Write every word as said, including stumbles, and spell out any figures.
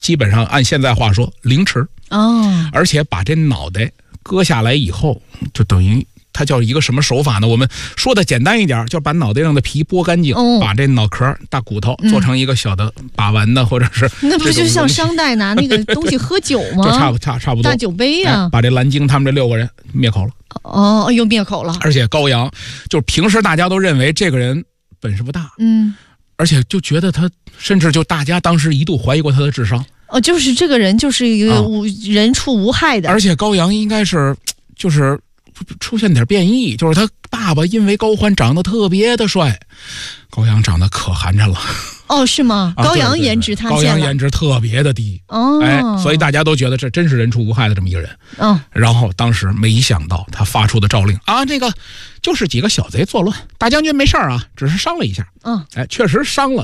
基本上按现在话说凌迟哦， 而且把这脑袋割下来以后，就等于它叫一个什么手法呢？我们说的简单一点，就把脑袋上的皮剥干净， 哦、 把这脑壳大骨头做成一个小的把玩的，嗯、或者是那不就像商代拿那个东西喝酒吗？ 就差不差差不多大酒杯呀、啊哎，把这蓝鲸他们这六个人灭口了。 哦，又灭口了。 而且高阳就是平时大家都认为这个人本事不大， 嗯， 而且就觉得他，甚至就大家当时一度怀疑过他的智商。 哦，就是这个人就是一个无、啊、人畜无害的， 而且高阳应该是就是出现点变异，就是他爸爸因为高欢长得特别的帅，高阳长得可寒碜了。 哦，是吗？ 啊、 高阳颜值塌陷了， 高阳颜值特别的低哦， 哎，所以大家都觉得这真是人畜无害的这么一个人。 嗯， 然后当时没想到他发出的诏令啊，这个就是几个小贼作乱，大将军没事啊，只是伤了一下。 嗯， 哎，确实伤了。